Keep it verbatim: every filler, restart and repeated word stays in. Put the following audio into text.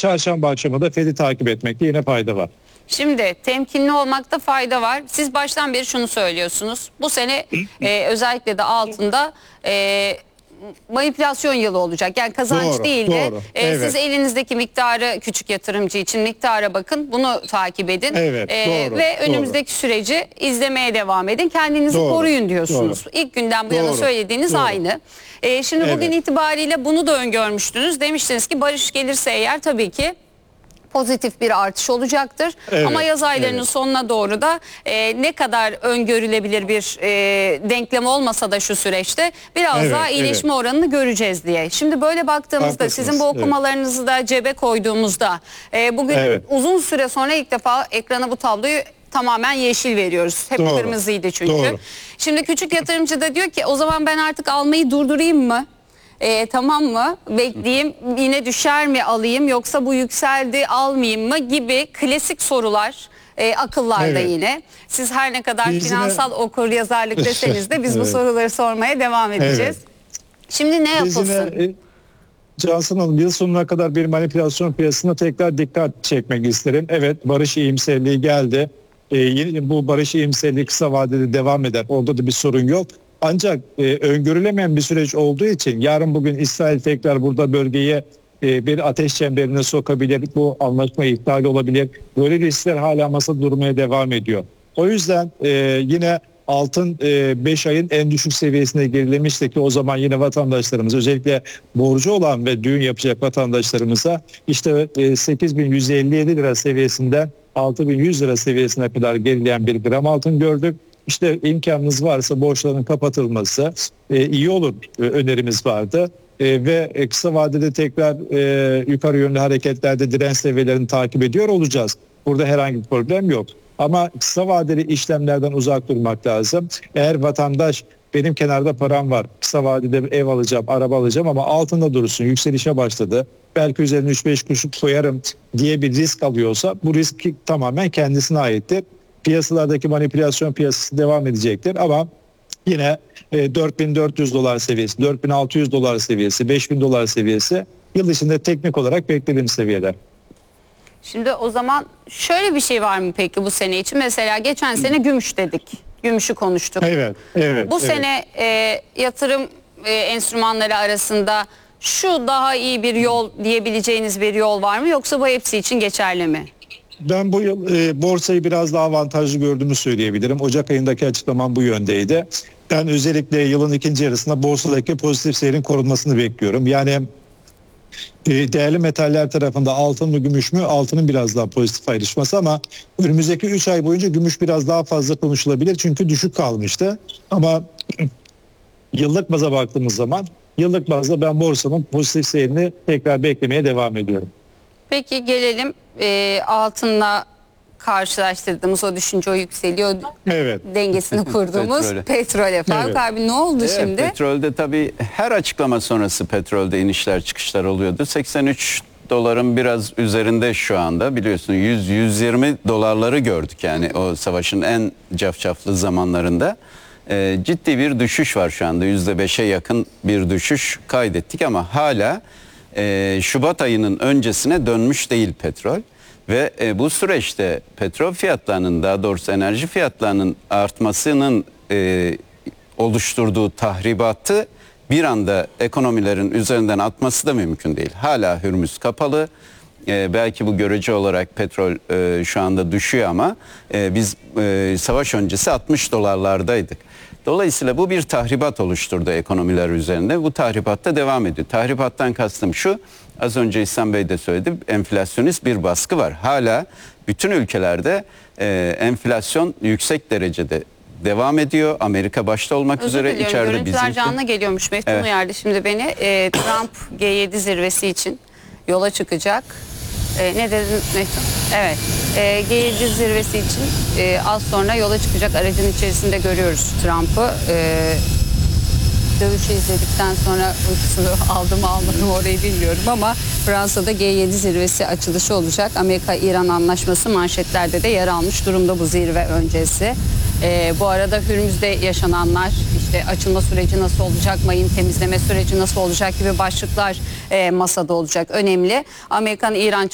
çarşamba akşamı da Fed'i takip etmekte yine fayda var. Şimdi temkinli olmakta fayda var. Siz baştan beri şunu söylüyorsunuz. Bu sene e, özellikle de altında e, manipülasyon yılı olacak. Yani kazanç Doğru, değil de doğru. e, Evet. siz elinizdeki miktarı, küçük yatırımcı için miktara bakın. Bunu takip edin. Evet, E, doğru, ve önümüzdeki doğru. süreci izlemeye devam edin. Kendinizi Doğru, koruyun diyorsunuz. doğru. İlk günden bu yana Doğru, söylediğiniz doğru. aynı. E, şimdi bugün Evet. itibariyle bunu da öngörmüştünüz. Demiştiniz ki barış gelirse eğer tabii ki pozitif bir artış olacaktır. Evet, Ama yaz aylarının evet. sonuna doğru da e, ne kadar öngörülebilir bir e, denklem olmasa da şu süreçte biraz Evet, daha iyileşme evet. oranını göreceğiz diye. Şimdi böyle baktığımızda Haklısınız, sizin bu okumalarınızı da cebe koyduğumuzda e, bugün Evet. uzun süre sonra ilk defa ekrana bu tabloyu tamamen yeşil veriyoruz. Hep Doğru, kırmızıydı çünkü. doğru. Şimdi küçük yatırımcı da diyor ki o zaman ben artık almayı durdurayım mı? E, tamam mı? Bekleyeyim, yine düşer mi alayım, yoksa bu yükseldi almayayım mı gibi klasik sorular e, akıllarda Evet. yine. Siz her ne kadar Biz finansal yine- okuryazarlık deseniz de biz bu Evet. soruları sormaya devam edeceğiz. Evet. Şimdi ne Biz yapılsın? yine, e, Cansın Hanım, yıl sonuna kadar bir manipülasyon piyasasına tekrar dikkat çekmek isterim. Evet, barış iyimserliği geldi. Ee, yine bu barış iyimserliği kısa vadede devam eder. Orada da bir sorun yok. Ancak e, öngörülemeyen bir süreç olduğu için yarın bugün İsrail tekrar burada bölgeye e, bir ateş çemberine sokabilir. Bu anlaşma iptal olabilir. Böyle riskler hala masada durmaya devam ediyor. O yüzden e, yine altın beş ayın en düşük seviyesine gerilemişti ki o zaman yine vatandaşlarımız, özellikle borcu olan ve düğün yapacak vatandaşlarımıza işte e, sekiz bin yüz elli yedi lira seviyesinden altı bin yüz lira seviyesine kadar gerileyen bir gram altın gördük. İşte imkanınız varsa borçların kapatılması e, iyi olur e, önerimiz vardı. E, ve e, kısa vadede tekrar e, yukarı yönlü hareketlerde direnç seviyelerini takip ediyor olacağız. Burada herhangi bir problem yok. Ama kısa vadeli işlemlerden uzak durmak lazım. Eğer vatandaş benim kenarda param var, kısa vadede ev alacağım, araba alacağım ama altında durursun, yükselişe başladı, belki üzerine üç beş kuruş koyarım diye bir risk alıyorsa bu risk tamamen kendisine aittir. Piyasalardaki manipülasyon piyasası devam edecektir ama yine e, dört bin dört yüz dolar seviyesi, dört bin altı yüz dolar seviyesi, beş bin dolar seviyesi yıl içinde teknik olarak beklediğim seviyeler. Şimdi o zaman şöyle bir şey var mı peki bu sene için? Mesela geçen sene gümüş dedik. Gümüşü konuştuk. Evet, evet. Bu evet. sene e, yatırım e, enstrümanları arasında şu daha iyi bir yol diyebileceğiniz bir yol var mı? Yoksa bu hepsi için geçerli mi? Ben bu yıl e, borsayı biraz daha avantajlı gördüğümü söyleyebilirim. Ocak ayındaki açıklamam bu yöndeydi. Ben özellikle yılın ikinci yarısında borsadaki pozitif seyrin korunmasını bekliyorum. Yani e, değerli metaller tarafında altın mı gümüş mü, altının biraz daha pozitif ayrışması ama önümüzdeki üç ay boyunca gümüş biraz daha fazla konuşulabilir çünkü düşük kalmıştı. Ama yıllık baza baktığımız zaman yıllık bazda ben borsanın pozitif seyrini tekrar beklemeye devam ediyorum. Peki gelelim e, altınla karşılaştırdığımız o düşünce, o yükseliyor Evet. dengesini kurduğumuz Petrole. petrole. Faruk Evet. abi ne oldu Evet, şimdi? petrolde tabii her açıklama sonrası petrolde inişler çıkışlar oluyordu. seksen üç doların biraz üzerinde şu anda, biliyorsun yüz yüz yirmi dolarları gördük yani o savaşın en cafcaflı zamanlarında. Ee, ciddi bir düşüş var şu anda, yüzde beşe yakın bir düşüş kaydettik ama hala e, Şubat ayının öncesine dönmüş değil petrol. Ve e, bu süreçte petrol fiyatlarının, daha doğrusu enerji fiyatlarının artmasının e, oluşturduğu tahribatı bir anda ekonomilerin üzerinden atması da mümkün değil. Hala Hürmüz kapalı. E, belki bu görece olarak petrol e, şu anda düşüyor ama e, biz e, savaş öncesi altmış dolarlardaydık. Dolayısıyla bu bir tahribat oluşturdu ekonomiler üzerinde. Bu tahribat da devam ediyor. Tahribattan kastım şu, az önce İhsan Bey de söyledi, enflasyonist bir baskı var. Hala bütün ülkelerde e, enflasyon yüksek derecede devam ediyor. Amerika başta olmak Özür üzere diliyorum, içeride görüntüler bizim. canlı geliyormuş. Meftun Evet. uyardı şimdi beni. E, Trump G yedi zirvesi için yola çıkacak. E, ne dedin Meftun? Evet. E, G yedi zirvesi için e, az sonra yola çıkacak. Aracın içerisinde görüyoruz Trump'ı. E, dövüşü izledikten sonra uykusunu aldım mı almadım orayı bilmiyorum ama Fransa'da G yedi zirvesi açılışı olacak. Amerika-İran anlaşması manşetlerde de yer almış durumda bu zirve öncesi. Ee, bu arada Hürmüz'de yaşananlar, işte açılma süreci nasıl olacak, mayın temizleme süreci nasıl olacak gibi başlıklar e, masada olacak. Önemli. Amerikan-İran